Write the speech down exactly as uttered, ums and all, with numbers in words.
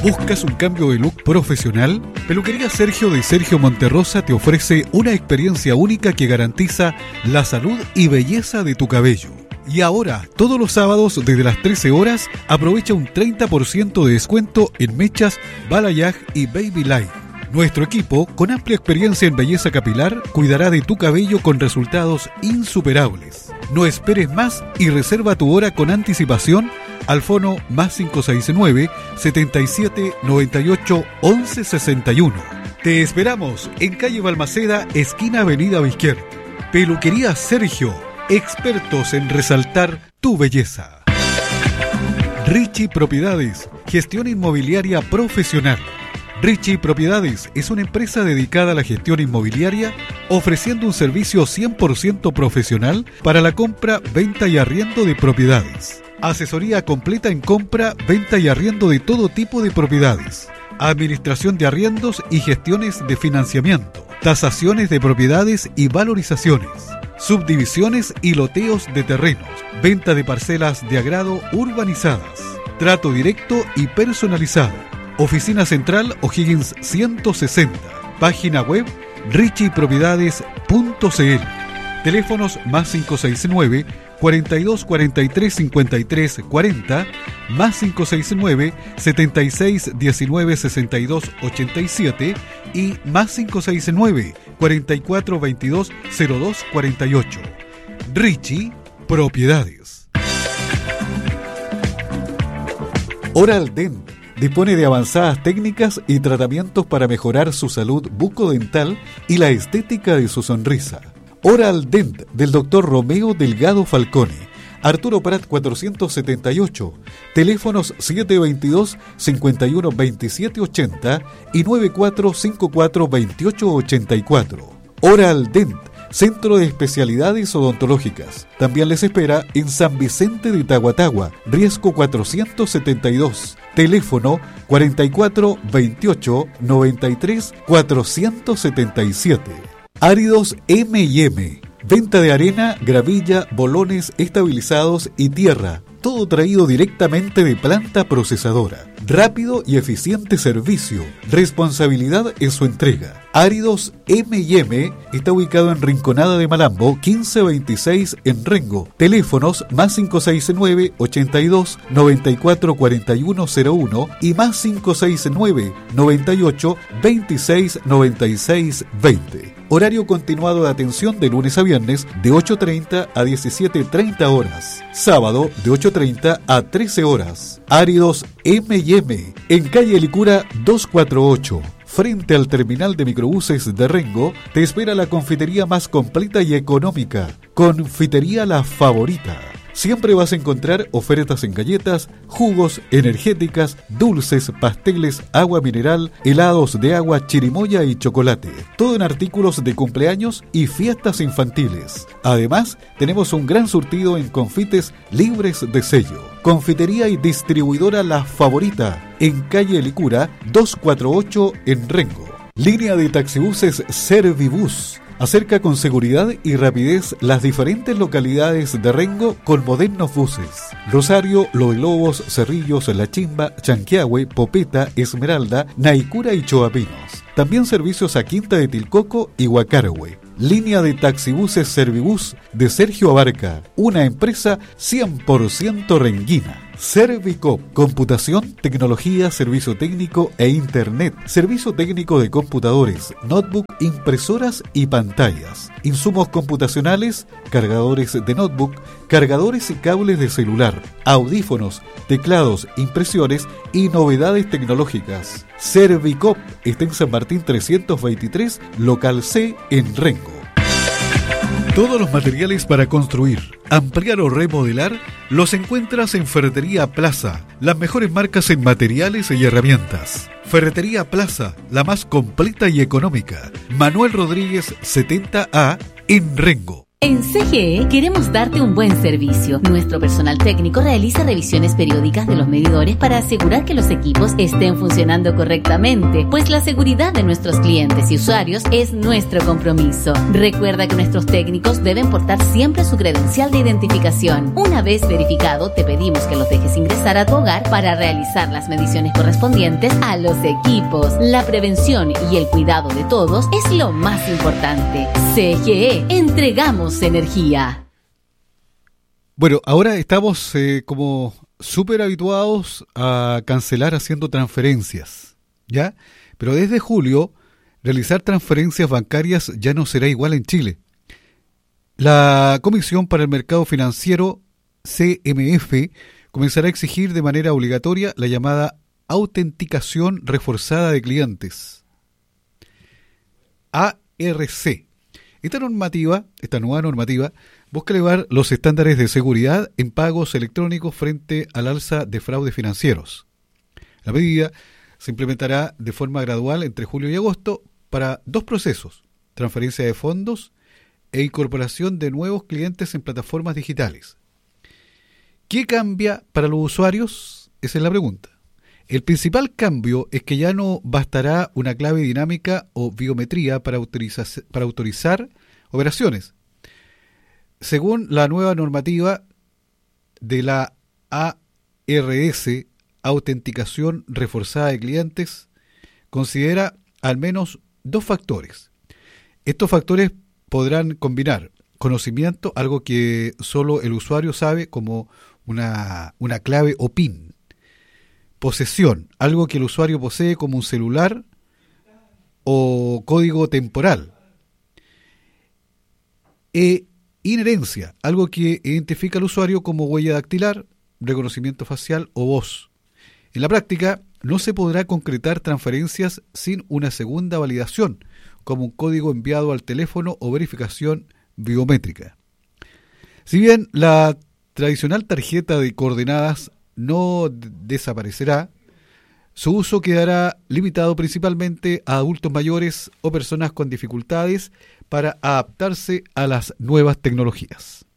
¿Buscas un cambio de look profesional? Peluquería Sergio de Sergio Monterrosa te ofrece una experiencia única que garantiza la salud y belleza de tu cabello. Y ahora, todos los sábados desde las trece horas, aprovecha un treinta por ciento de descuento en mechas, balayage y baby light. Nuestro equipo, con amplia experiencia en belleza capilar, cuidará de tu cabello con resultados insuperables. No esperes más y reserva tu hora con anticipación al fono más cinco seis nueve, setenta y siete, noventa y ocho, once sesenta y uno. Te esperamos en calle Balmaceda, esquina Avenida Vizquierdo. Peluquería Sergio, expertos en resaltar tu belleza. Richie Propiedades, gestión inmobiliaria profesional. Richie Propiedades es una empresa dedicada a la gestión inmobiliaria, ofreciendo un servicio cien por ciento profesional para la compra, venta y arriendo de propiedades. Asesoría completa en compra, venta y arriendo de todo tipo de propiedades. Administración de arriendos y gestiones de financiamiento. Tasaciones de propiedades y valorizaciones. Subdivisiones y loteos de terrenos. Venta de parcelas de agrado urbanizadas. Trato directo y personalizado. Oficina Central O'Higgins ciento sesenta. Página web richie propiedades punto c l. Teléfonos más cinco seis nueve, cuarenta y dos, cuarenta y tres, cincuenta y tres, cuarenta, más cinco seis nueve, setenta y seis, diecinueve, sesenta y dos, ochenta y siete y más cinco seis nueve, cuarenta y cuatro, veintidós, cero dos, cuarenta y ocho. Richie Propiedades. Oral Dent dispone de avanzadas técnicas y tratamientos para mejorar su salud bucodental y la estética de su sonrisa. Oral Dent del doctor Romeo Delgado Falcone, Arturo Prat cuatrocientos setenta y ocho, teléfonos siete veintidós, cincuenta y uno, veintisiete ochenta y noventa y cuatro cincuenta y cuatro, veintiocho ochenta y cuatro. Oral Dent, Centro de Especialidades Odontológicas. También les espera en San Vicente de Tahuatahua, Riesgo cuatrocientos setenta y dos. Teléfono cuarenta y cuatro, veintiocho, noventa y tres, cuatrocientos setenta y siete. Áridos eme y eme. Venta de arena, gravilla, bolones estabilizados y tierra. Todo traído directamente de planta procesadora. Rápido y eficiente servicio. Responsabilidad en su entrega. Áridos eme y eme está ubicado en Rinconada de Malambo, quince veintiséis en Rengo. Teléfonos más cinco seis nueve, ochenta y dos, noventa y cuatro, cuarenta y uno cero uno y más cinco seis nueve, noventa y ocho, veintiséis, noventa y seis, veinte. Horario continuado de atención de lunes a viernes de ocho treinta a diecisiete treinta horas. Sábado de ocho treinta a trece horas. Áridos eme y eme en calle Licura doscientos cuarenta y ocho. Frente al terminal de microbuses de Rengo, te espera la confitería más completa y económica. Confitería La Favorita. Siempre vas a encontrar ofertas en galletas, jugos, energéticas, dulces, pasteles, agua mineral, helados de agua, chirimoya y chocolate. Todo en artículos de cumpleaños y fiestas infantiles. Además, tenemos un gran surtido en confites libres de sello. Confitería y distribuidora La Favorita, en calle Licura doscientos cuarenta y ocho en Rengo. Línea de taxibuses Servibus. Acerca con seguridad y rapidez las diferentes localidades de Rengo con modernos buses. Rosario, Los Lobos, Cerrillos, La Chimba, Chanquiahue, Popeta, Esmeralda, Naicura y Choapinos. También servicios a Quinta de Tilcoco y Huacarahue. Línea de taxibuses Servibus de Sergio Abarca, una empresa cien por ciento renguina. Servicop, computación, tecnología, servicio técnico e internet, servicio técnico de computadores, notebook, impresoras y pantallas, insumos computacionales, cargadores de notebook, cargadores y cables de celular, audífonos, teclados, impresiones y novedades tecnológicas. Servicop está en San Martín trescientos veintitrés, local C en Rengo. Todos los materiales para construir, ampliar o remodelar los encuentras en Ferretería Plaza, las mejores marcas en materiales y herramientas. Ferretería Plaza, la más completa y económica. Manuel Rodríguez setenta A en Rengo. En C G E queremos darte un buen servicio. Nuestro personal técnico realiza revisiones periódicas de los medidores para asegurar que los equipos estén funcionando correctamente, pues la seguridad de nuestros clientes y usuarios es nuestro compromiso. Recuerda que nuestros técnicos deben portar siempre su credencial de identificación. Una vez verificado, te pedimos que los dejes ingresar a tu hogar para realizar las mediciones correspondientes a los equipos. La prevención y el cuidado de todos es lo más importante. C G E, entregamos energía. Bueno, ahora estamos eh, como súper habituados a cancelar haciendo transferencias, ¿ya? Pero desde julio, realizar transferencias bancarias ya no será igual en Chile. La Comisión para el Mercado Financiero, C M F, comenzará a exigir de manera obligatoria la llamada autenticación reforzada de clientes, A R C. Esta normativa, esta nueva normativa, busca elevar los estándares de seguridad en pagos electrónicos frente al alza de fraudes financieros. La medida se implementará de forma gradual entre julio y agosto para dos procesos: transferencia de fondos e incorporación de nuevos clientes en plataformas digitales. ¿Qué cambia para los usuarios? Esa es la pregunta. El principal cambio es que ya no bastará una clave dinámica o biometría para, autoriza- para autorizar operaciones. Según la nueva normativa de la A R S, autenticación reforzada de clientes, considera al menos dos factores. Estos factores podrán combinar conocimiento, algo que solo el usuario sabe, como una, una clave o PIN. Posesión, algo que el usuario posee como un celular o código temporal. E inherencia, algo que identifica al usuario como huella dactilar, reconocimiento facial o voz. En la práctica, no se podrá concretar transferencias sin una segunda validación, como un código enviado al teléfono o verificación biométrica. Si bien la tradicional tarjeta de coordenadas no d- desaparecerá, su uso quedará limitado principalmente a adultos mayores o personas con dificultades para adaptarse a las nuevas tecnologías.